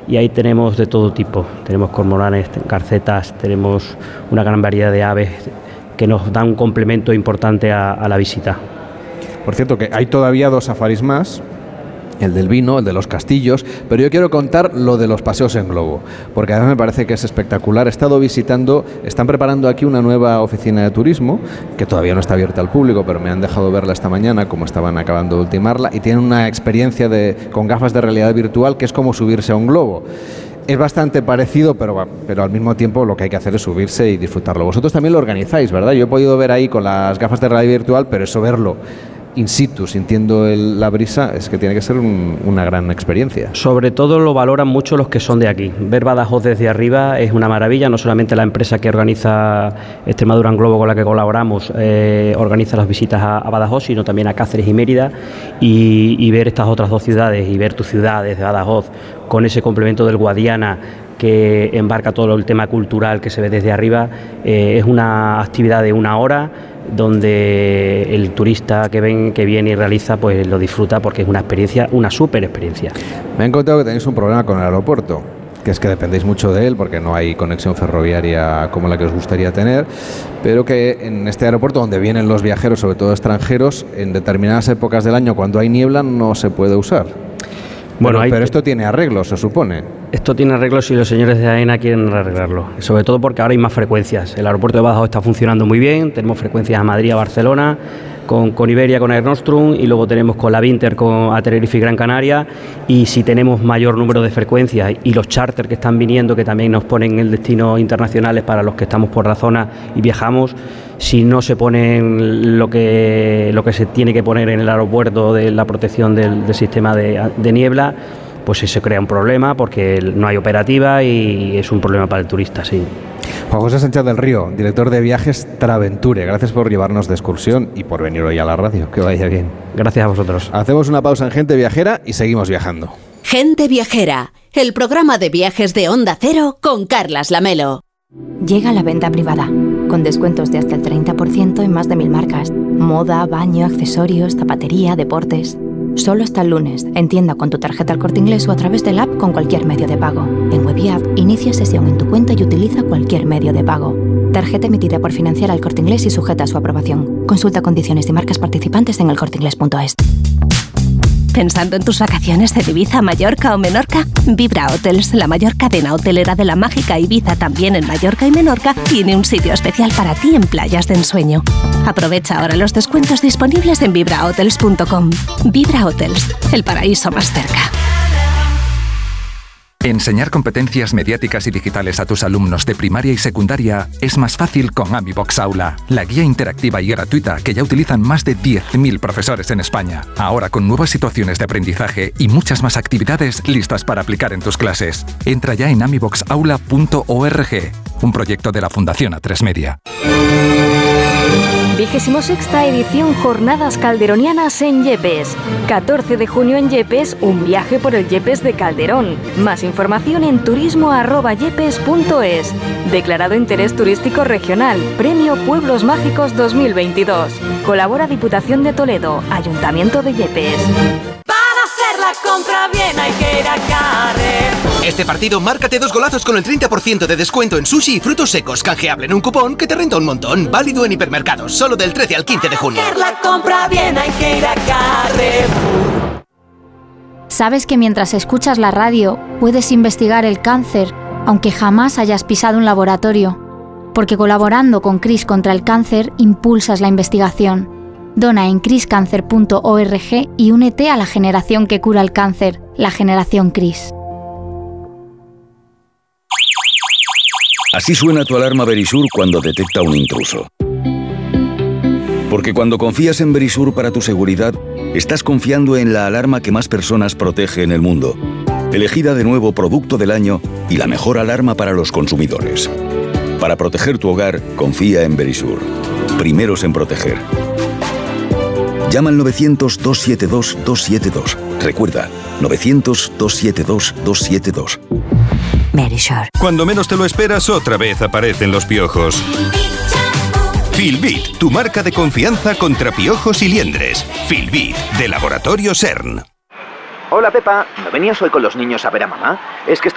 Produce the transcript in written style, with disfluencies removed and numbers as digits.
y ahí tenemos de todo tipo. Tenemos cormoranes, garcetas, tenemos una gran variedad de aves que nos dan un complemento importante a la visita. Por cierto, que hay todavía 2 safaris más, el del vino, el de los castillos, pero yo quiero contar lo de los paseos en globo, porque además me parece que es espectacular. He estado visitando, están preparando aquí una nueva oficina de turismo, que todavía no está abierta al público, pero me han dejado verla esta mañana, como estaban acabando de ultimarla, y tienen una experiencia con gafas de realidad virtual que es como subirse a un globo. Es bastante parecido, pero al mismo tiempo lo que hay que hacer es subirse y disfrutarlo. Vosotros también lo organizáis, ¿verdad? Yo he podido ver ahí con las gafas de realidad virtual, pero eso verlo in situ, sintiendo la brisa, es que tiene que ser una gran experiencia. Sobre todo lo valoran mucho los que son de aquí. Ver Badajoz desde arriba es una maravilla, no solamente la empresa que organiza Extremadura en Globo con la que colaboramos organiza las visitas a Badajoz, sino también a Cáceres y Mérida, y ver estas otras 2 ciudades y ver tu ciudad desde Badajoz con ese complemento del Guadiana que embarca todo el tema cultural que se ve desde arriba, es una actividad de 1 hora donde el turista que viene y realiza pues lo disfruta porque es una experiencia, una súper experiencia. Me han contado que tenéis un problema con el aeropuerto, que es que dependéis mucho de él porque no hay conexión ferroviaria como la que os gustaría tener, pero que en este aeropuerto donde vienen los viajeros, sobre todo extranjeros, en determinadas épocas del año cuando hay niebla no se puede usar. Bueno, pero esto tiene arreglo, se supone. Esto tiene arreglo si los señores de AENA quieren arreglarlo, sobre todo porque ahora hay más frecuencias. El aeropuerto de Badajoz está funcionando muy bien, tenemos frecuencias a Madrid, a Barcelona, con Iberia, con Air Nostrum, y luego tenemos con la Vinter, a Tenerife y Gran Canaria, y si tenemos mayor número de frecuencias y los charters que están viniendo, que también nos ponen el destino internacionales para los que estamos por la zona y viajamos, si no se ponen lo que se tiene que poner en el aeropuerto de la protección del sistema de niebla, pues se crea un problema porque no hay operativa y es un problema para el turista, sí. Juan José Sánchez del Río, director de viajes Traventure, gracias por llevarnos de excursión y por venir hoy a la radio, que vaya bien. Gracias a vosotros. Hacemos una pausa en Gente Viajera y seguimos viajando. Gente Viajera, el programa de viajes de Onda Cero con Carlas Lamelo. Llega la venta privada, con descuentos de hasta el 30% en más de 1000 marcas. Moda, baño, accesorios, zapatería, deportes. Solo hasta el lunes, en tienda con tu tarjeta El Corte Inglés o a través del app con cualquier medio de pago. En web y app, inicia sesión en tu cuenta y utiliza cualquier medio de pago. Tarjeta emitida por Financiera El Corte Inglés y sujeta a su aprobación. Consulta condiciones y marcas participantes en elcorteinglés.es. ¿Pensando en tus vacaciones en Ibiza, Mallorca o Menorca? Vibra Hotels, la mayor cadena hotelera de la mágica Ibiza, también en Mallorca y Menorca, tiene un sitio especial para ti en playas de ensueño. Aprovecha ahora los descuentos disponibles en vibrahotels.com. Vibra Hotels, el paraíso más cerca. Enseñar competencias mediáticas y digitales a tus alumnos de primaria y secundaria es más fácil con AmiBox Aula, la guía interactiva y gratuita que ya utilizan más de 10.000 profesores en España. Ahora con nuevas situaciones de aprendizaje y muchas más actividades listas para aplicar en tus clases. Entra ya en amiboxaula.org, un proyecto de la Fundación A3 Media. 26ª edición Jornadas Calderonianas en Yepes. 14 de junio en Yepes, un viaje por el Yepes de Calderón. Más información en turismo@yepes.es. Declarado Interés Turístico Regional. Premio Pueblos Mágicos 2022. Colabora Diputación de Toledo, Ayuntamiento de Yepes. Para hacer la compra bien hay que ir a Carrefour. Este partido, márcate 2 golazos con el 30% de descuento en sushi y frutos secos, canjeable en un cupón que te renta un montón. Válido en hipermercados, solo del 13 al 15 de junio. Para hacer la compra bien hay que ir a Carrefour. ¿Sabes que mientras escuchas la radio puedes investigar el cáncer, aunque jamás hayas pisado un laboratorio? Porque colaborando con CRIS contra el cáncer, impulsas la investigación. Dona en criscancer.org y únete a la generación que cura el cáncer, la generación CRIS. Así suena tu alarma Verisur cuando detecta un intruso. Porque cuando confías en Verisur para tu seguridad, estás confiando en la alarma que más personas protege en el mundo. Elegida de nuevo Producto del Año y la mejor alarma para los consumidores. Para proteger tu hogar, confía en Verisur. Primeros en proteger. Llama al 900-272-272. Recuerda, 900-272-272. Verisur. Cuando menos te lo esperas, otra vez aparecen los piojos. Filbit, tu marca de confianza contra piojos y liendres. Filbit, de Laboratorio CERN. Hola Pepa, ¿no venías hoy con los niños a ver a mamá? Es que